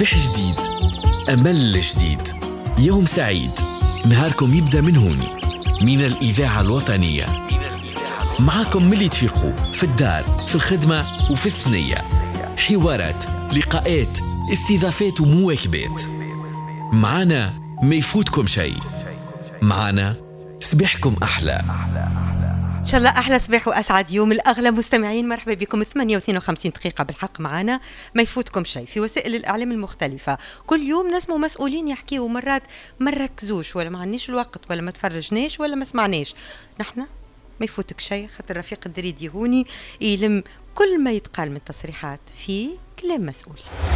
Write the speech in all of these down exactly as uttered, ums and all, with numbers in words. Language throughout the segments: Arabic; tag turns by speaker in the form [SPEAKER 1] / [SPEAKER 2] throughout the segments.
[SPEAKER 1] صباح جديد، أمل جديد، يوم سعيد، نهاركم يبدأ من هون، من الإذاعة الوطنية. معاكم ملي تفيقوا في الدار، في الخدمة وفي الثنية. حوارات، لقاءات، استضافات ومواكبات. معانا ما يفوتكم شيء، معانا صباحكم أحلى.
[SPEAKER 2] إن شاء الله أحلى صباح وأسعد يوم. الأغلى مستمعين، مرحبا بكم. ثمانية واثنين وخمسين دقيقة بالحق معنا ما يفوتكم شيء في وسائل الإعلام المختلفة. كل يوم نسمع مسؤولين يحكيوا، مرات ما ركزوش ولا ما عندناش الوقت ولا ما تفرجناش ولا ما سمعناش. نحن ما يفوتك شيء، خاطر رفيق الدريدي هوني يلم كل ما يتقال من تصريحات في كلام مسؤول.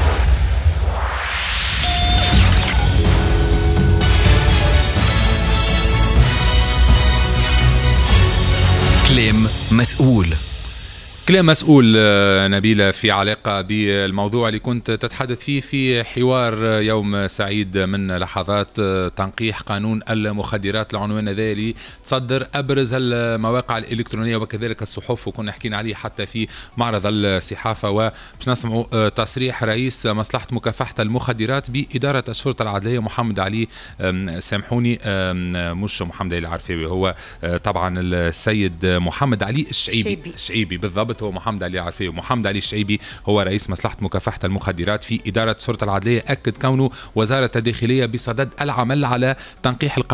[SPEAKER 1] كلام مسؤول.
[SPEAKER 3] كلام مسؤول نبيلة في علاقة بالموضوع اللي كنت تتحدث فيه في حوار يوم سعيد من لحظات تنقيح قانون المخدرات، العنوان ذا اللي تصدر أبرز المواقع الإلكترونية وكذلك الصحف، وكنا حكينا عليه حتى في معرض الصحافة. وباش نسمعوا تصريح رئيس مصلحة مكافحة المخدرات بإدارة الشرطة العدلية محمد علي، سامحوني مش محمد علي العرفاوي، هو طبعا السيد محمد علي الشعيبي الشعيبي بالضبط، هو محمد علي العرفاوي. محمد علي الشعيبي هو رئيس مصلحة مكافحة المخدرات في إدارة الشرطة العدلية، أكد كونه وزارة الداخلية بصدد العمل على تنقيح